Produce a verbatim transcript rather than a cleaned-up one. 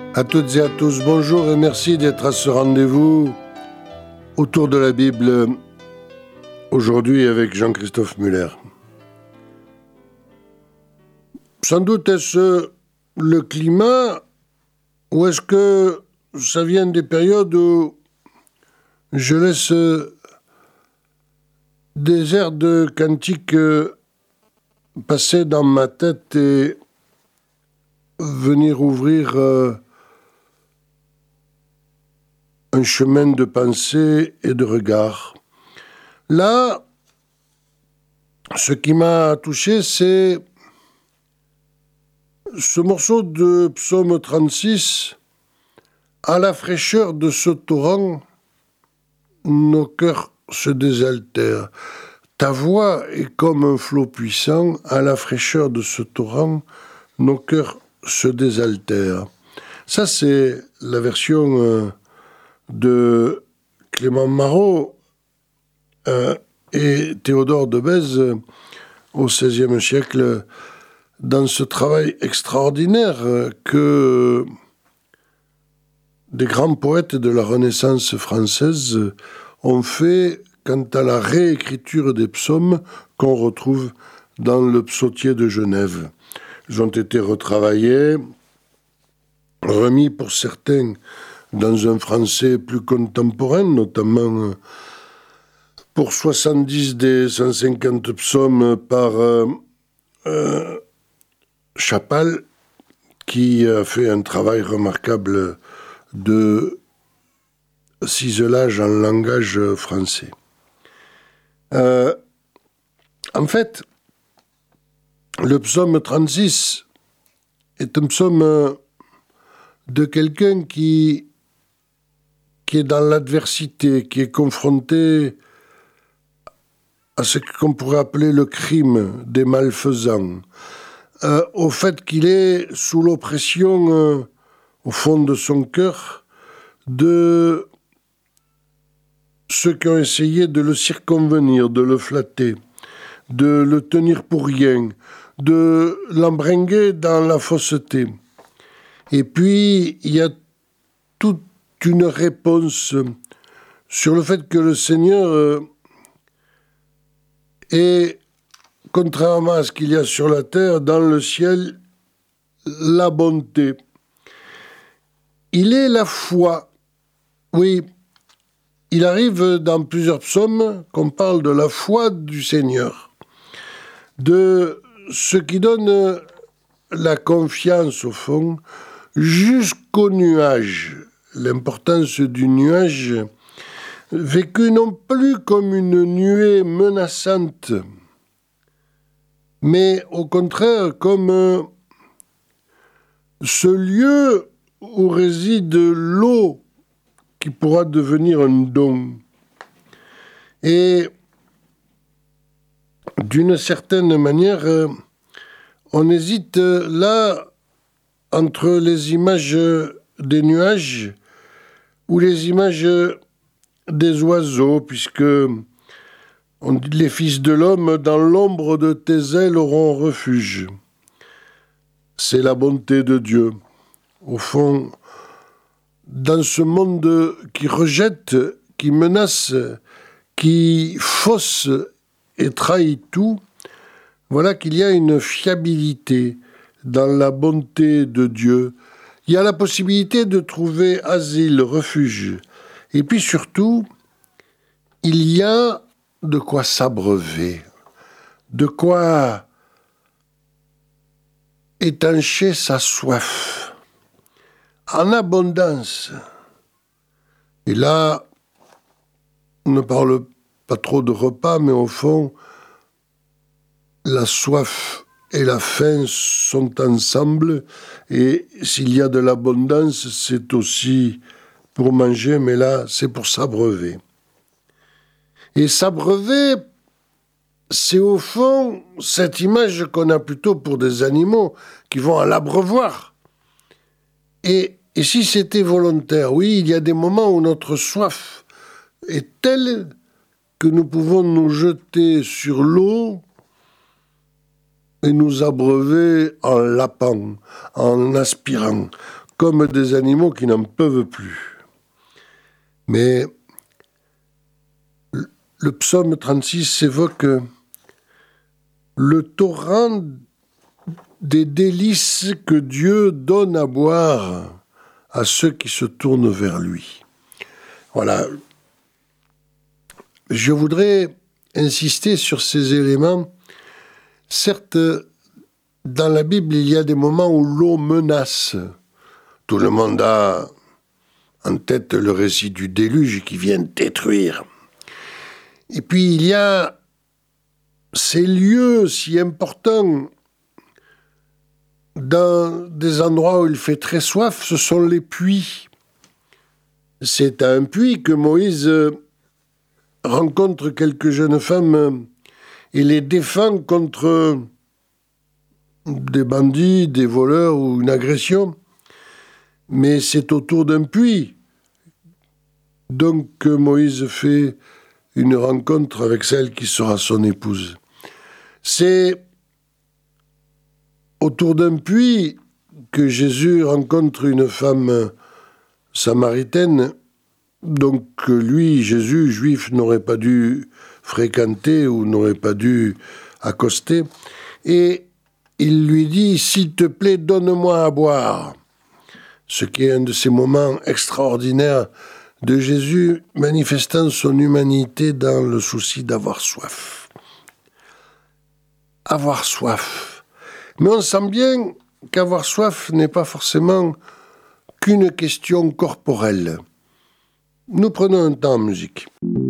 À toutes et à tous, bonjour et merci d'être à ce rendez-vous autour de la Bible, aujourd'hui avec Jean-Christophe Muller. Sans doute est-ce le climat ou est-ce que ça vient des périodes où je laisse des airs de cantiques passer dans ma tête et venir ouvrir euh, un chemin de pensée et de regard. Là, ce qui m'a touché, c'est ce morceau de Psaume trente-six. À la fraîcheur de ce torrent, nos cœurs se désaltèrent. Ta voix est comme un flot puissant. À la fraîcheur de ce torrent, nos cœurs se désaltèrent. Ça, c'est la version euh, de Clément Marot euh, et Théodore de Bèze euh, au seizième siècle, dans ce travail extraordinaire euh, que des grands poètes de la Renaissance française euh, ont fait quant à la réécriture des psaumes qu'on retrouve dans le psautier de Genève. Ils ont été retravaillés, remis pour certains dans un français plus contemporain, notamment pour soixante-dix des cent cinquante psaumes par euh, euh, Chapal, qui a fait un travail remarquable de ciselage en langage français. Euh, en fait, le psaume trente-six est un psaume de quelqu'un qui qui est dans l'adversité, qui est confronté à ce qu'on pourrait appeler le crime des malfaisants, euh, au fait qu'il est sous l'oppression, euh, au fond de son cœur, de ceux qui ont essayé de le circonvenir, de le flatter, de le tenir pour rien, de l'embringuer dans la fausseté. Et puis, il y a toute une réponse sur le fait que le Seigneur est, contrairement à ce qu'il y a sur la terre, dans le ciel, la bonté. Il est la foi. Oui, il arrive dans plusieurs psaumes qu'on parle de la foi du Seigneur, de ce qui donne la confiance, au fond, jusqu'au nuage. L'importance du nuage, vécu non plus comme une nuée menaçante, mais au contraire comme ce lieu où réside l'eau qui pourra devenir un don. Et d'une certaine manière, on hésite là entre les images des nuages ou les images des oiseaux, puisque on dit les fils de l'homme, dans l'ombre de tes ailes auront refuge. C'est la bonté de Dieu. Au fond, dans ce monde qui rejette, qui menace, qui fausse et trahit tout, voilà qu'il y a une fiabilité dans la bonté de Dieu. Il y a la possibilité de trouver asile, refuge. Et puis surtout, il y a de quoi s'abreuver, de quoi étancher sa soif, en abondance. Et là, on ne parle pas trop de repas, mais au fond, la soif et la faim sont ensemble, et s'il y a de l'abondance, c'est aussi pour manger, mais là, c'est pour s'abreuver. Et s'abreuver, c'est au fond cette image qu'on a plutôt pour des animaux qui vont à l'abreuvoir. Et, et si c'était volontaire, oui, il y a des moments où notre soif est telle que nous pouvons nous jeter sur l'eau et nous abreuver en lapant, en aspirant, comme des animaux qui n'en peuvent plus. Mais le psaume trente-six évoque le torrent des délices que Dieu donne à boire à ceux qui se tournent vers lui. Voilà. Je voudrais insister sur ces éléments. Certes, dans la Bible, il y a des moments où l'eau menace. Tout le monde a en tête le récit du déluge qui vient détruire. Et puis il y a ces lieux si importants dans des endroits où il fait très soif, ce sont les puits. C'est à un puits que Moïse rencontre quelques jeunes femmes et les défend contre des bandits, des voleurs ou une agression. Mais c'est autour d'un puits donc que Moïse fait une rencontre avec celle qui sera son épouse. C'est autour d'un puits que Jésus rencontre une femme samaritaine, donc que lui, Jésus, juif, n'aurait pas dû fréquenter ou n'aurait pas dû accoster. Et il lui dit « S'il te plaît, donne-moi à boire ». Ce qui est un de ces moments extraordinaires de Jésus manifestant son humanité dans le souci d'avoir soif. Avoir soif. Mais on sent bien qu'avoir soif n'est pas forcément qu'une question corporelle. Nous prenons un temps en musique.